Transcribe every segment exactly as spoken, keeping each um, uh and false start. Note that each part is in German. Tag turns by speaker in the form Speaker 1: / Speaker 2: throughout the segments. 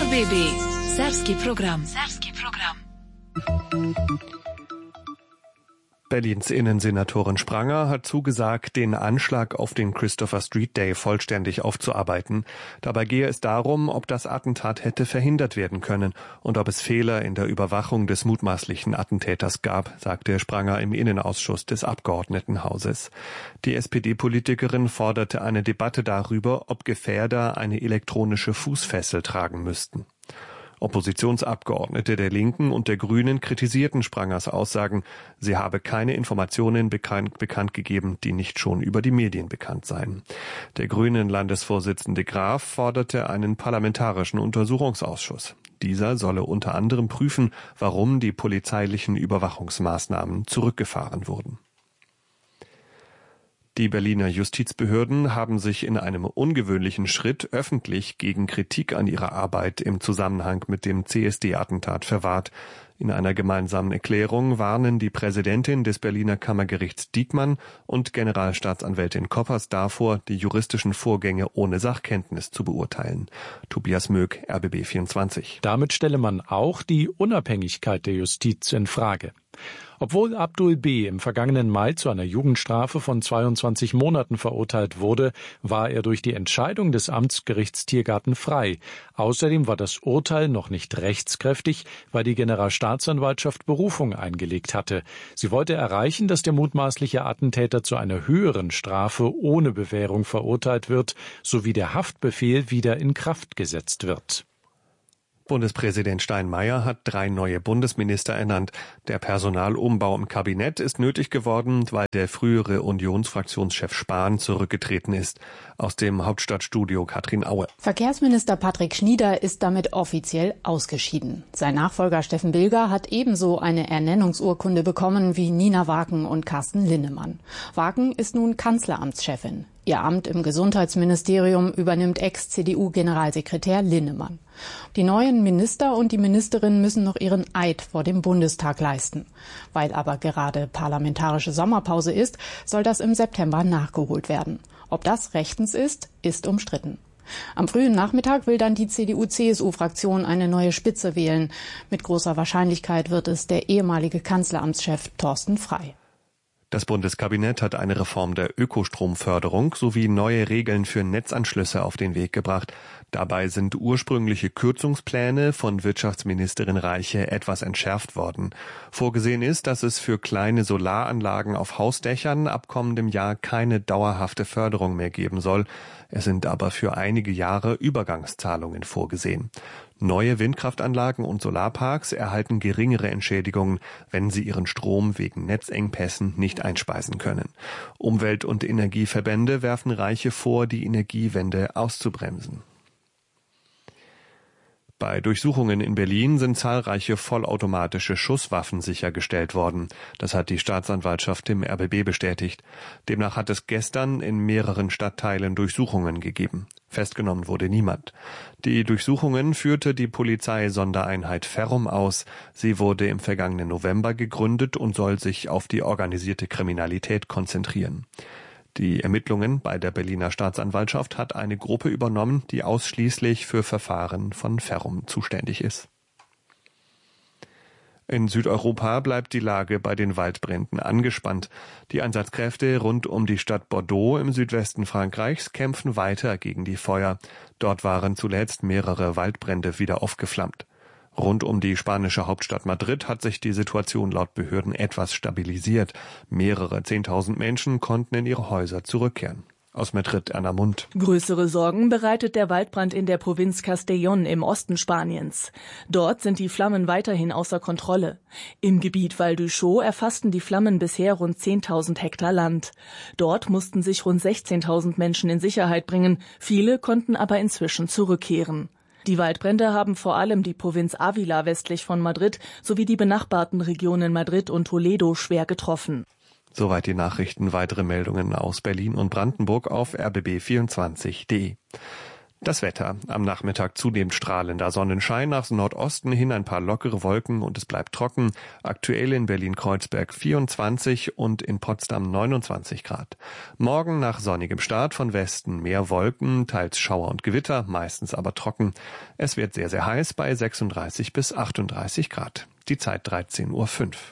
Speaker 1: R B B, Serbski program. Serbski program.
Speaker 2: Berlins Innensenatorin Spranger hat zugesagt, den Anschlag auf den Christopher Street Day vollständig aufzuarbeiten. Dabei gehe es darum, ob das Attentat hätte verhindert werden können und ob es Fehler in der Überwachung des mutmaßlichen Attentäters gab, sagte Spranger im Innenausschuss des Abgeordnetenhauses. Die S P D-Politikerin forderte eine Debatte darüber, ob Gefährder eine elektronische Fußfessel tragen müssten. Oppositionsabgeordnete der Linken und der Grünen kritisierten Sprangers Aussagen, sie habe keine Informationen bekannt, bekannt gegeben, die nicht schon über die Medien bekannt seien. Der Grünen Landesvorsitzende Graf forderte einen parlamentarischen Untersuchungsausschuss. Dieser solle unter anderem prüfen, warum die polizeilichen Überwachungsmaßnahmen zurückgefahren wurden. Die Berliner Justizbehörden haben sich in einem ungewöhnlichen Schritt öffentlich gegen Kritik an ihrer Arbeit im Zusammenhang mit dem C S D-Attentat verwahrt. In einer gemeinsamen Erklärung warnen die Präsidentin des Berliner Kammergerichts Diekmann und Generalstaatsanwältin Koppers davor, die juristischen Vorgänge ohne Sachkenntnis zu beurteilen. Tobias Möck, R B B vierundzwanzig.
Speaker 3: Damit stelle man auch die Unabhängigkeit der Justiz in Frage. Obwohl Abdul B. im vergangenen Mai zu einer Jugendstrafe von zweiundzwanzig Monaten verurteilt wurde, war er durch die Entscheidung des Amtsgerichts Tiergarten frei. Außerdem war das Urteil noch nicht rechtskräftig, weil die Generalstaatsanwaltschaft Berufung eingelegt hatte. Sie wollte erreichen, dass der mutmaßliche Attentäter zu einer höheren Strafe ohne Bewährung verurteilt wird, sowie der Haftbefehl wieder in Kraft gesetzt wird.
Speaker 2: Bundespräsident Steinmeier hat drei neue Bundesminister ernannt. Der Personalumbau im Kabinett ist nötig geworden, weil der frühere Unionsfraktionschef Spahn zurückgetreten ist. Aus dem Hauptstadtstudio Katrin Aue.
Speaker 4: Verkehrsminister Patrick Schnieder ist damit offiziell ausgeschieden. Sein Nachfolger Steffen Bilger hat ebenso eine Ernennungsurkunde bekommen wie Nina Waken und Carsten Linnemann. Waken ist nun Kanzleramtschefin. Ihr Amt im Gesundheitsministerium übernimmt Ex-C D U-Generalsekretär Linnemann. Die neuen Minister und die Ministerin müssen noch ihren Eid vor dem Bundestag leisten. Weil aber gerade parlamentarische Sommerpause ist, soll das im September nachgeholt werden. Ob das rechtens ist, ist umstritten. Am frühen Nachmittag will dann die C D U-C S U-Fraktion eine neue Spitze wählen. Mit großer Wahrscheinlichkeit wird es der ehemalige Kanzleramtschef Thorsten Frey.
Speaker 2: Das Bundeskabinett hat eine Reform der Ökostromförderung sowie neue Regeln für Netzanschlüsse auf den Weg gebracht. Dabei sind ursprüngliche Kürzungspläne von Wirtschaftsministerin Reiche etwas entschärft worden. Vorgesehen ist, dass es für kleine Solaranlagen auf Hausdächern ab kommendem Jahr keine dauerhafte Förderung mehr geben soll. Es sind aber für einige Jahre Übergangszahlungen vorgesehen. Neue Windkraftanlagen und Solarparks erhalten geringere Entschädigungen, wenn sie ihren Strom wegen Netzengpässen nicht einspeisen können. Umwelt- und Energieverbände werfen Reiche vor, die Energiewende auszubremsen. Bei Durchsuchungen in Berlin sind zahlreiche vollautomatische Schusswaffen sichergestellt worden. Das hat die Staatsanwaltschaft dem R B B bestätigt. Demnach hat es gestern in mehreren Stadtteilen Durchsuchungen gegeben. Festgenommen wurde niemand. Die Durchsuchungen führte die Polizeisondereinheit Ferrum aus. Sie wurde im vergangenen November gegründet und soll sich auf die organisierte Kriminalität konzentrieren. Die Ermittlungen bei der Berliner Staatsanwaltschaft hat eine Gruppe übernommen, die ausschließlich für Verfahren von Ferrum zuständig ist. In Südeuropa bleibt die Lage bei den Waldbränden angespannt. Die Einsatzkräfte rund um die Stadt Bordeaux im Südwesten Frankreichs kämpfen weiter gegen die Feuer. Dort waren zuletzt mehrere Waldbrände wieder aufgeflammt. Rund um die spanische Hauptstadt Madrid hat sich die Situation laut Behörden etwas stabilisiert. Mehrere Zehntausend Menschen konnten in ihre Häuser zurückkehren. Aus Madrid, Anna Mund.
Speaker 5: Größere Sorgen bereitet der Waldbrand in der Provinz Castellón im Osten Spaniens. Dort sind die Flammen weiterhin außer Kontrolle. Im Gebiet Val d'Uixó erfassten die Flammen bisher rund zehntausend Hektar Land. Dort mussten sich rund sechzehntausend Menschen in Sicherheit bringen. Viele konnten aber inzwischen zurückkehren. Die Waldbrände haben vor allem die Provinz Ávila westlich von Madrid sowie die benachbarten Regionen Madrid und Toledo schwer getroffen.
Speaker 2: Soweit die Nachrichten. Weitere Meldungen aus Berlin und Brandenburg auf r b b vierundzwanzig punkt d e. Das Wetter. Am Nachmittag zunehmend strahlender Sonnenschein, nach Nordosten hin ein paar lockere Wolken und es bleibt trocken. Aktuell in Berlin-Kreuzberg vierundzwanzig und in Potsdam neunundzwanzig Grad. Morgen nach sonnigem Start von Westen mehr Wolken, teils Schauer und Gewitter, meistens aber trocken. Es wird sehr, sehr heiß bei sechsunddreißig bis achtunddreißig Grad. Die Zeit dreizehn Uhr fünf.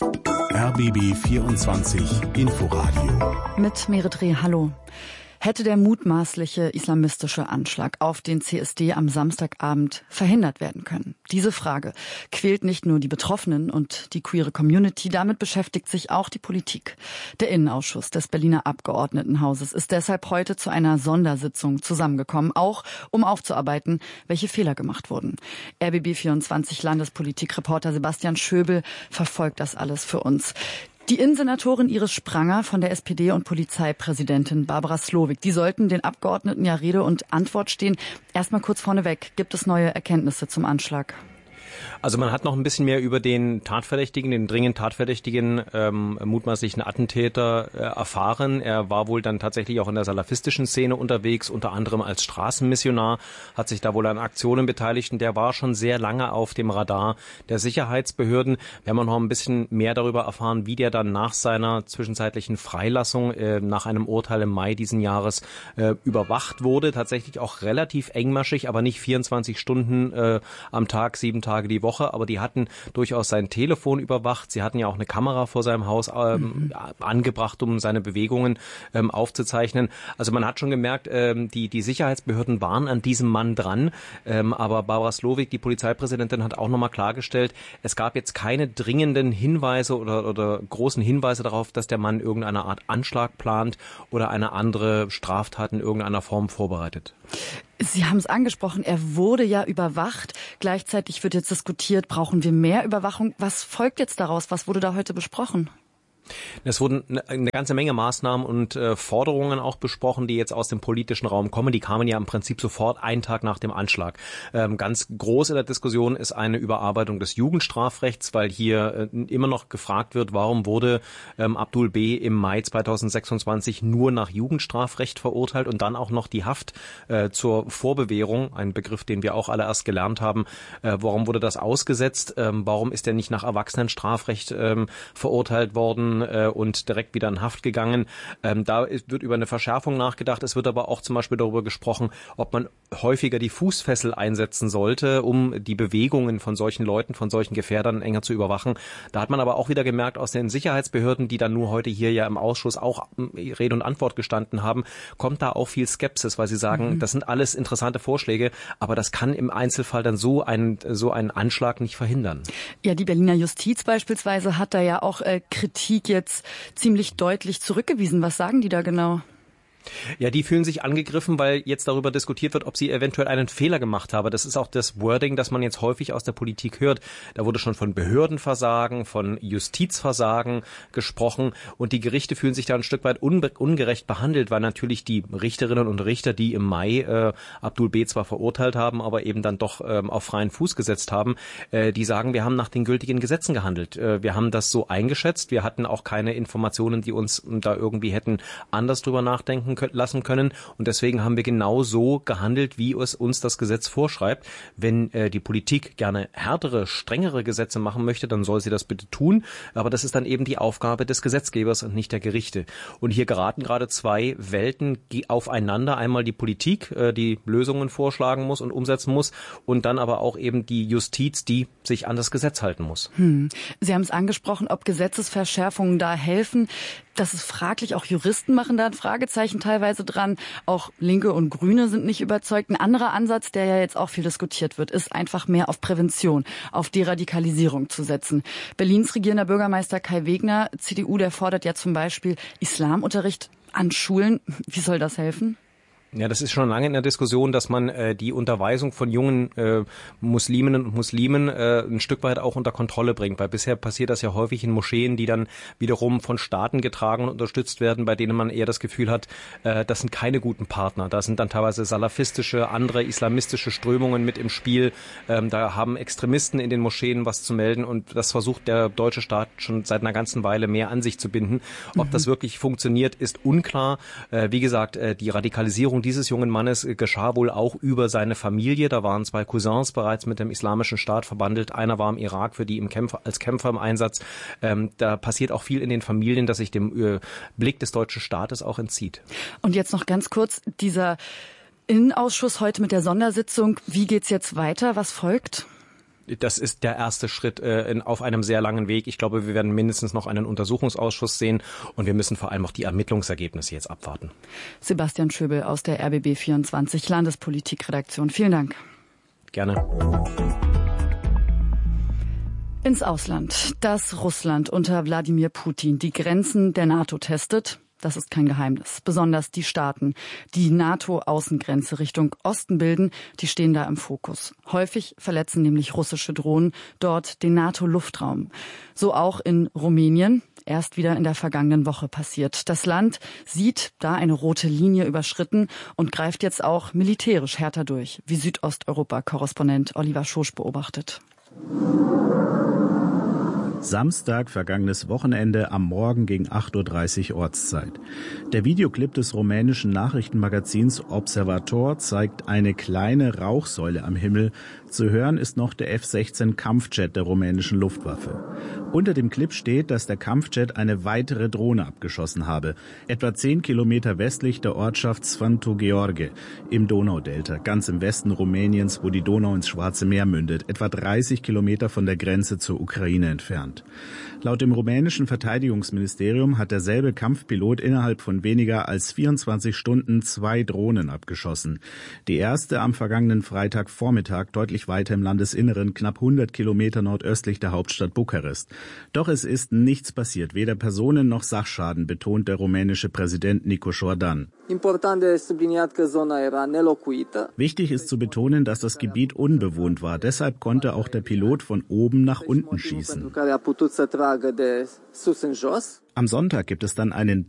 Speaker 6: R B B vierundzwanzig Inforadio.
Speaker 7: Mit Merit Reh, hallo. Hätte der mutmaßliche islamistische Anschlag auf den C S D am Samstagabend verhindert werden können? Diese Frage quält nicht nur die Betroffenen und die queere Community, damit beschäftigt sich auch die Politik. Der Innenausschuss des Berliner Abgeordnetenhauses ist deshalb heute zu einer Sondersitzung zusammengekommen, auch um aufzuarbeiten, welche Fehler gemacht wurden. R B B vierundzwanzig Landespolitikreporter Sebastian Schöbel verfolgt das alles für uns. Die Innensenatorin Iris Spranger von der S P D und Polizeipräsidentin Barbara Slowik, die sollten den Abgeordneten ja Rede und Antwort stehen. Erstmal kurz vorneweg, gibt es neue Erkenntnisse zum Anschlag?
Speaker 8: Also man hat noch ein bisschen mehr über den Tatverdächtigen, den dringend Tatverdächtigen, ähm, mutmaßlichen Attentäter äh, erfahren. Er war wohl dann tatsächlich auch in der salafistischen Szene unterwegs, unter anderem als Straßenmissionar, hat sich da wohl an Aktionen beteiligt und der war schon sehr lange auf dem Radar der Sicherheitsbehörden. Wir haben auch noch ein bisschen mehr darüber erfahren, wie der dann nach seiner zwischenzeitlichen Freilassung äh, nach einem Urteil im Mai diesen Jahres äh, überwacht wurde. Tatsächlich auch relativ engmaschig, aber nicht vierundzwanzig Stunden äh, am Tag, sieben Tage die Woche. Aber die hatten durchaus sein Telefon überwacht. Sie hatten ja auch eine Kamera vor seinem Haus ähm, mhm. angebracht, um seine Bewegungen ähm, aufzuzeichnen. Also man hat schon gemerkt, ähm, die, die Sicherheitsbehörden waren an diesem Mann dran. Ähm, aber Barbara Slowik, die Polizeipräsidentin, hat auch nochmal klargestellt, es gab jetzt keine dringenden Hinweise oder, oder großen Hinweise darauf, dass der Mann irgendeine Art Anschlag plant oder eine andere Straftat in irgendeiner Form vorbereitet.
Speaker 7: Sie haben es angesprochen, er wurde ja überwacht. Gleichzeitig wird jetzt diskutiert, brauchen wir mehr Überwachung? Was folgt jetzt daraus? Was wurde da heute besprochen?
Speaker 8: Es wurden eine ganze Menge Maßnahmen und äh, Forderungen auch besprochen, die jetzt aus dem politischen Raum kommen. Die kamen ja im Prinzip sofort einen Tag nach dem Anschlag. Ähm, ganz groß in der Diskussion ist eine Überarbeitung des Jugendstrafrechts, weil hier äh, immer noch gefragt wird, warum wurde ähm, Abdul B. im Mai zweitausendsechsundzwanzig nur nach Jugendstrafrecht verurteilt und dann auch noch die Haft äh, zur Vorbewährung, ein Begriff, den wir auch alle erst gelernt haben. Äh, warum wurde das ausgesetzt? Ähm, warum ist er nicht nach Erwachsenenstrafrecht ähm, verurteilt worden und direkt wieder in Haft gegangen. Ähm, da wird über eine Verschärfung nachgedacht. Es wird aber auch zum Beispiel darüber gesprochen, ob man häufiger die Fußfessel einsetzen sollte, um die Bewegungen von solchen Leuten, von solchen Gefährdern enger zu überwachen. Da hat man aber auch wieder gemerkt aus den Sicherheitsbehörden, die dann nur heute hier ja im Ausschuss auch Rede und Antwort gestanden haben, kommt da auch viel Skepsis, weil sie sagen, mhm. das sind alles interessante Vorschläge, aber das kann im Einzelfall dann so einen, so einen Anschlag nicht verhindern.
Speaker 7: Ja, die Berliner Justiz beispielsweise hat da ja auch äh, Kritik jetzt ziemlich deutlich zurückgewiesen. Was sagen die da genau?
Speaker 8: Ja, die fühlen sich angegriffen, weil jetzt darüber diskutiert wird, ob sie eventuell einen Fehler gemacht haben. Das ist auch das Wording, das man jetzt häufig aus der Politik hört. Da wurde schon von Behördenversagen, von Justizversagen gesprochen und die Gerichte fühlen sich da ein Stück weit unbe- ungerecht behandelt, weil natürlich die Richterinnen und Richter, die im Mai äh, Abdul B. zwar verurteilt haben, aber eben dann doch ähm, auf freien Fuß gesetzt haben, äh, die sagen, wir haben nach den gültigen Gesetzen gehandelt. Äh, wir haben das so eingeschätzt. Wir hatten auch keine Informationen, die uns da irgendwie hätten anders drüber nachdenken lassen können und deswegen haben wir genau so gehandelt, wie es uns das Gesetz vorschreibt. Wenn äh, die Politik gerne härtere, strengere Gesetze machen möchte, dann soll sie das bitte tun, aber das ist dann eben die Aufgabe des Gesetzgebers und nicht der Gerichte. Und hier geraten gerade zwei Welten aufeinander, einmal die Politik, äh, die Lösungen vorschlagen muss und umsetzen muss und dann aber auch eben die Justiz, die sich an das Gesetz halten muss.
Speaker 7: Hm. Sie haben es angesprochen, ob Gesetzesverschärfungen da helfen. Das ist fraglich, auch Juristen machen da ein Fragezeichen teilweise dran. Auch Linke und Grüne sind nicht überzeugt. Ein anderer Ansatz, der ja jetzt auch viel diskutiert wird, ist einfach mehr auf Prävention, auf Deradikalisierung zu setzen. Berlins regierender Bürgermeister Kai Wegner, C D U, der fordert ja zum Beispiel Islamunterricht an Schulen. Wie soll das helfen?
Speaker 8: Ja, das ist schon lange in der Diskussion, dass man äh, die Unterweisung von jungen äh, Musliminnen und Muslimen äh, ein Stück weit auch unter Kontrolle bringt, weil bisher passiert das ja häufig in Moscheen, die dann wiederum von Staaten getragen und unterstützt werden, bei denen man eher das Gefühl hat, äh, das sind keine guten Partner. Da sind dann teilweise salafistische, andere islamistische Strömungen mit im Spiel. Ähm, da haben Extremisten in den Moscheen was zu melden und das versucht der deutsche Staat schon seit einer ganzen Weile mehr an sich zu binden. Ob mhm. das wirklich funktioniert, ist unklar. Äh, wie gesagt, äh, die Radikalisierung Verfolgung dieses jungen Mannes geschah wohl auch über seine Familie. Da waren zwei Cousins bereits mit dem Islamischen Staat verbandelt. Einer war im Irak für die im Kämpfer, als Kämpfer im Einsatz. Ähm, da passiert auch viel in den Familien, dass sich dem äh, Blick des deutschen Staates auch entzieht.
Speaker 7: Und jetzt noch ganz kurz, dieser Innenausschuss heute mit der Sondersitzung. Wie geht's jetzt weiter? Was folgt?
Speaker 8: Das ist der erste Schritt äh, in, auf einem sehr langen Weg. Ich glaube, wir werden mindestens noch einen Untersuchungsausschuss sehen und wir müssen vor allem auch die Ermittlungsergebnisse jetzt abwarten.
Speaker 7: Sebastian Schöbel aus der R B B vierundzwanzig Landespolitikredaktion. Vielen Dank.
Speaker 8: Gerne.
Speaker 7: Ins Ausland. Dass Russland unter Wladimir Putin die Grenzen der NATO testet, das ist kein Geheimnis. Besonders die Staaten, die NATO-Außengrenze Richtung Osten bilden, die stehen da im Fokus. Häufig verletzen nämlich russische Drohnen dort den NATO-Luftraum. So auch in Rumänien, erst wieder in der vergangenen Woche passiert. Das Land sieht da eine rote Linie überschritten und greift jetzt auch militärisch härter durch, wie Südosteuropa-Korrespondent Oliver Schosch beobachtet.
Speaker 9: Samstag, vergangenes Wochenende, am Morgen gegen acht Uhr dreißig Ortszeit. Der Videoclip des rumänischen Nachrichtenmagazins Observator zeigt eine kleine Rauchsäule am Himmel. Zu hören ist noch der F sechzehn Kampfjet der rumänischen Luftwaffe. Unter dem Clip steht, dass der Kampfjet eine weitere Drohne abgeschossen habe. Etwa zehn Kilometer westlich der Ortschaft Sfântu Gheorghe im Donaudelta, ganz im Westen Rumäniens, wo die Donau ins Schwarze Meer mündet, etwa dreißig Kilometer von der Grenze zur Ukraine entfernt. Laut dem rumänischen Verteidigungsministerium hat derselbe Kampfpilot innerhalb von weniger als vierundzwanzig Stunden zwei Drohnen abgeschossen. Die erste am vergangenen Freitagvormittag deutlich weiter im Landesinneren, knapp hundert Kilometer nordöstlich der Hauptstadt Bukarest. Doch es ist nichts passiert, weder Personen- noch Sachschaden, betont der rumänische Präsident Nicu Șordan. Wichtig ist zu betonen, dass das Gebiet unbewohnt war. Deshalb konnte auch der Pilot von oben nach unten schießen. Am Sonntag gibt es dann einen